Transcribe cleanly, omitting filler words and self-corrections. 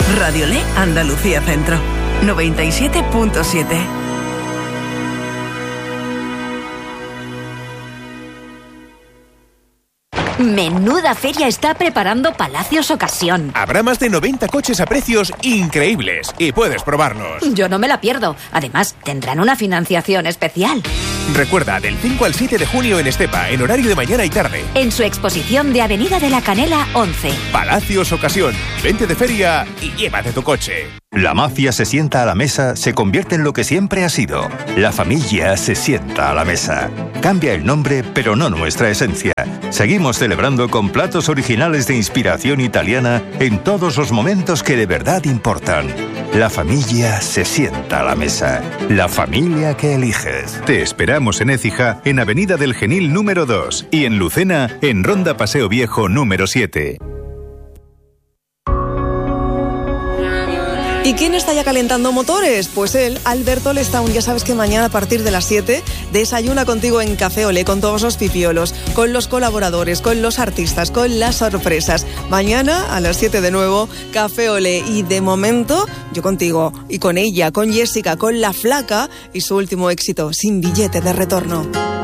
Radiolé Andalucía Centro, 97.7. Menuda feria está preparando Palacios Ocasión. Habrá más de 90 coches a precios increíbles y puedes probarlos. Yo no me la pierdo. Además, tendrán una financiación especial. Recuerda, del 5 al 7 de junio en Estepa, en horario de mañana y tarde. En su exposición de Avenida de la Canela 11. Palacios Ocasión. Vente de feria y llévate tu coche. La mafia se sienta a la mesa, se convierte en lo que siempre ha sido. La familia se sienta a la mesa. Cambia el nombre, pero no nuestra esencia. Seguimos celebrando con platos originales de inspiración italiana en todos los momentos que de verdad importan. La familia se sienta a la mesa. La familia que eliges. Te esperamos en Écija, en Avenida del Genil número 2 y en Lucena, en Ronda Paseo Viejo número 7. ¿Y quién está ya calentando motores? Pues él, Alberto Lestaún. Ya sabes que mañana a partir de las 7 desayuna contigo en Café Olé con todos los pipiolos, con los colaboradores, con los artistas, con las sorpresas. Mañana a las 7 de nuevo, Café Olé. Y de momento, yo contigo y con ella, con Jessica, con La Flaca y su último éxito, Sin billete de retorno.